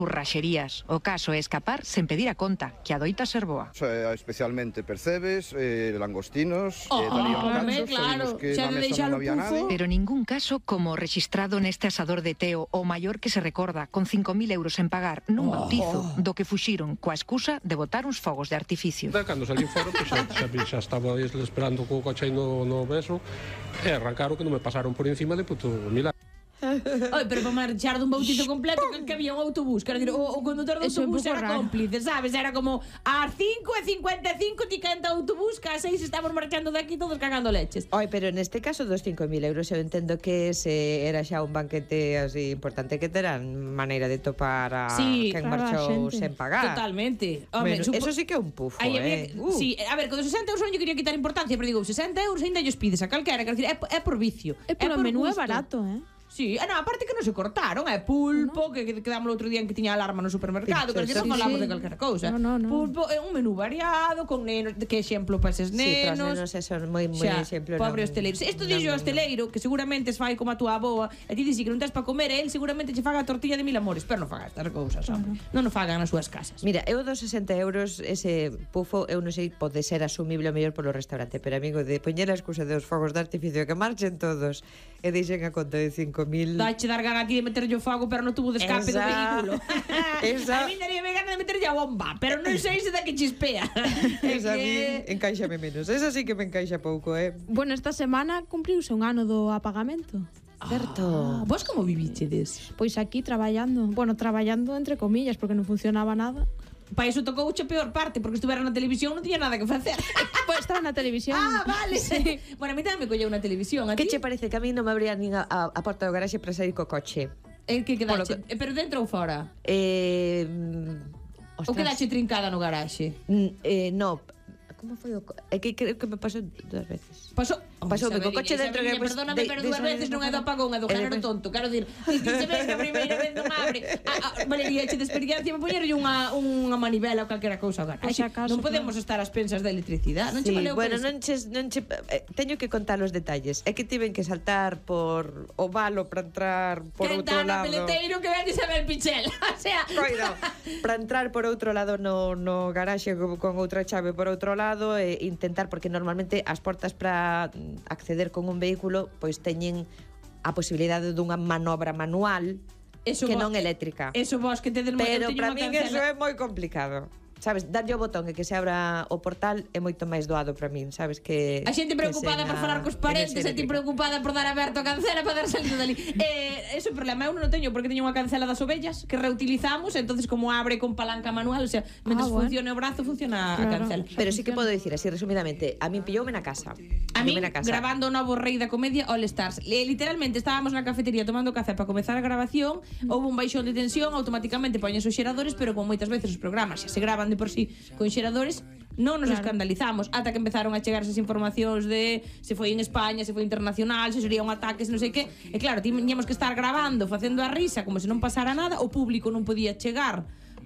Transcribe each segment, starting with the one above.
Raxerías. O caso é escapar sen pedir a conta, que adoita ser boa. Especialmente percebes, langostinos, claro, que na mesa non había nada. Pero ningún caso como o rexistrado neste asador de Teo, o maior que se recorda, con 5.000 euros en pagar nun bautizo, do que fuxiron coa excusa de botar uns fogos de artificio. Cando salí fora, xa estaba esperando co coche aí no beso, e arrancaron que non me pasaron por encima de puto milagre. Oi, pero para marchar dun bautizo completo que había un autobús, quero dicir, o condutor do autobús era cómplice, sabes? Era como ás 5:55 ti canta o autobús, que ás 6 estamos marchando daqui todos cagando leches. Oi, pero neste caso dos 5.000 euros eu entendo que se era xa un banquete así importante que terán maneira de topar a quen marchou sen pagar. Totalmente. Home, eso sí que é un pufo, Sí, a ver, con 60 euros non lle quería quitar importancia, pero digo, 60 euros ainda lles pides a calquera, quero dicir, é por vicio. É polo menú é barato, Sí, aparte que non se cortaron, pulpo, que quedamos o outro día en que tiña alarma no supermercado, que non falamos de calquera cousa. Pulpo, un menú variado, con nenos, que exemplo para eses nenos. Sí, para os nenos, eso é moi exemplo. Pobre hosteleiro. Isto dixo o hosteleiro, que seguramente fai como a tua aboa, e ti dixi que non tens para comer, el seguramente che faga a tortilla de 1000 amores, pero non faga estas cousas, hombre. Non o fagan nas súas casas. Mira, eu dos 60 euros, ese pufo, eu non sei, pode ser asumible o mellor polo restaurante, pero amigo, de poñer a excusa dos fogos de artificio que marchen todos e deixen a conta de 5.000. Daiche dar gana aquí de meterlle o fogo, pero no tubo de escape do vehículo. A mí daría gana de meterlle a bomba, pero non sei se da que chispea. Esa a mí encaixame menos. Esa sí que me encaixa pouco, Bueno, esta semana cumpriuse un ano do apagamento. Certo. Vos como vivichedes? Pois aquí traballando. Bueno, traballando entre comillas, porque non funcionaba nada. Pa iso tocou a peor parte, porque estuvera na televisión non tiña nada que facer. Pois estaba na televisión. Vale. Sí. Bueno, a mí tamén me colleu na televisión. Que che parece que a mí non me abría nin a porta do garaxe para sair co coche? Que quedache? Pero dentro ou fora? Ou quedache trincada no garaxe? No. Como foi o É que creo que me pasou 2 veces. Pasoume co coche dentro que perdóname, pero 2 veces non é do apagón, é do género tonto. Quero dir, se ves que a primeira vez non abre, valería che de experiencia me poñerlle unha manivela ou calquera cousa agora. Non podemos estar ás pensas de electricidade, non che valeu. Bueno, non che teño que contar os detalles. É que tiven que saltar por o valo para entrar por outro lado. Que peleteiro que ven Isabel Pichel. O sea, para entrar por outro lado no garaxe con outra chave por outro lado e intentar, porque normalmente as portas para acceder con un vehículo pois teñen a posibilidade dunha manobra manual que non eléctrica. Eso vos que tedes pero para min eso é moi complicado. Sabes, darlle o botón e que se abra o portal é moito máis doado para min, sabes que a xente preocupada por falar cos parentes, a ti preocupada por dar aberto a cancela para dar salto dali. Eso é un problema, eu non o teño porque teño unha cancela das ovellas que reutilizamos, entonces como abre con palanca manual, o sea, mentre funcione o brazo funciona a cancela. Pero sí que podo dicir así resumidamente, a min pilloume na casa. A min grabando o novo Rei da Comedia All Stars. Literalmente estábamos na cafetería tomando café para comezar a grabación, houve un baixón de tensión, automáticamente poñen os xeradores, pero como moitas veces os programas xa se graban de por sí con xeradores, non nos escandalizamos ata que empezaron a chegar esas informacións de se foi en España, se foi internacional, se sería un ataque, se non sei que. E claro, tiñamos que estar grabando, facendo a risa como se non pasara nada, o público non podía chegar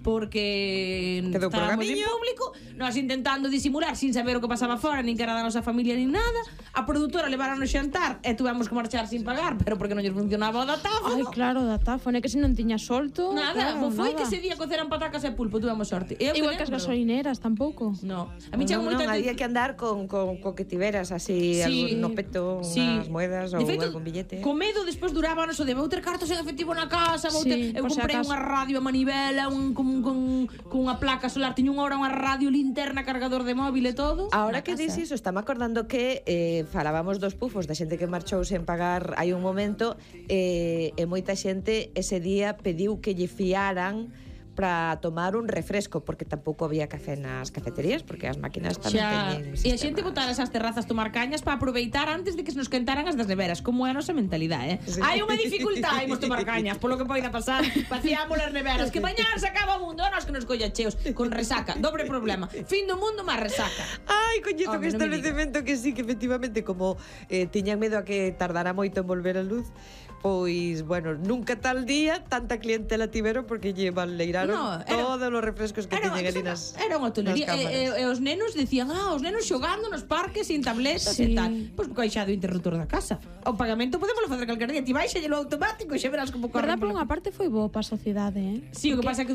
porque estábamos en público, nós intentando disimular sin saber o que pasaba fora, nin que era da nosa familia nin nada. A produtora leváronos xantar e tuvemos que marchar sin pagar, pero porque non lles funcionaba o datáfono. Ai, claro, o datáfono, é que se non tiña solto. Nada, foi que ese día coceran patacas e pulpo, tuvemos sorte. Igual que as gasolineras, tampouco. No, a mí chegou moita había que andar con que tiveras así no peto, unhas moedas ou algún billete. Co medo despois durábanos o de vou ter cartos en efectivo na casa, eu comprei unha radio a manivela, con unha placa solar, tiño unha radio linterna, cargador de móvil e todo. Ahora que dis iso, estame acordando que falábamos dos pufos da xente que marchou sen pagar hai un momento, e moita xente ese día pediu que lle fiaran para tomar un refresco, porque tampouco había café nas cafeterías, porque as máquinas tamén teñen sistemas. E a xente botara esas terrazas tomar cañas para aproveitar antes de que se nos quentaran as das neveras, como é a nosa mentalidade, Sí. Hai unha dificultade, imos tomar cañas, polo que poida pasar, vaciamos as neveras, que mañana se acaba o mundo, nós que nos colla cheos, con resaca, dobre problema, fin do mundo máis resaca. Ai, coñezo que establecemento que sí, que efectivamente, como tiñan medo a que tardara moito en volver a luz, Pois, bueno, nunca tal día tanta clientela tiveron porque lle baleiraron todos os refrescos que tiñen ali nas Era unha tolería. cámaras. E os nenos decían, os nenos xogando nos parques sin tabletas e tal. Pois porque xa do interruptor da casa. O pagamento podemos facer calquer día. Ti baixalle no automático e xa verás como corre. Verdad, por unha parte foi bo para a sociedade, Sí, o que pasa é que